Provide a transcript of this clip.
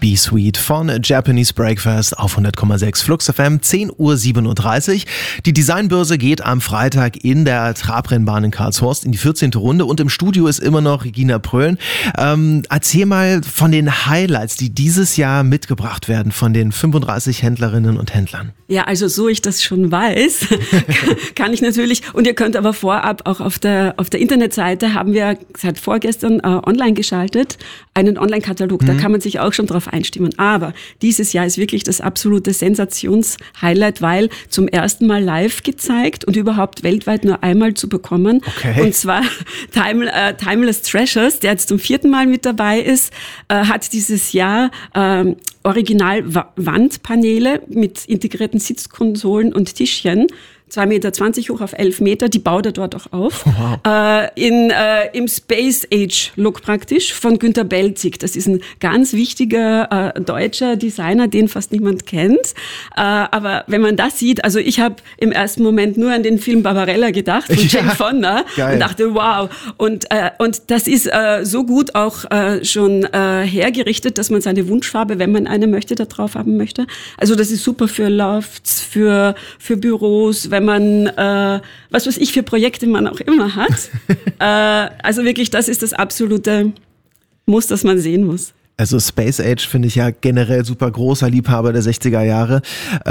Be Sweet von Japanese Breakfast auf 100,6 Flux FM, 10:37 Uhr. Die Designbörse geht am Freitag in der Trabrennbahn in Karlshorst in die 14. Runde und im Studio ist immer noch Regina Pröhlen. Erzähl mal von den Highlights, die dieses Jahr mitgebracht werden von den 35 Händlerinnen und Händlern. Ja, also so ich das schon weiß, kann ich natürlich, und ihr könnt aber vorab auch auf der Internetseite haben wir seit vorgestern online geschaltet, einen Online-Katalog, da kann man sich auch schon drauf einstimmen. Aber dieses Jahr ist wirklich das absolute Sensations-Highlight, weil zum ersten Mal live gezeigt und überhaupt weltweit nur einmal zu bekommen. Okay. Und zwar Timeless Treasures, der jetzt zum 4. Mal mit dabei ist, hat dieses Jahr Original-Wandpaneele mit integrierten Sitzkonsolen und Tischchen. 2,20 Meter hoch auf 11 Meter, die baut er dort auch auf. Wow. Im Space Age Look praktisch von Günter Belzig. Das ist ein ganz wichtiger deutscher Designer, den fast niemand kennt. Aber wenn man das sieht, also ich habe im ersten Moment nur an den Film Barbarella gedacht von Jane Fonda und dachte, wow. Und das ist so gut auch schon hergerichtet, dass man seine Wunschfarbe, wenn man eine möchte, da drauf haben möchte. Also das ist super für Lofts, für Büros, wenn man, was weiß ich, für Projekte man auch immer hat. Also wirklich, das ist das absolute Muss, das man sehen muss. Also Space Age finde ich ja generell super großer Liebhaber der 60er Jahre.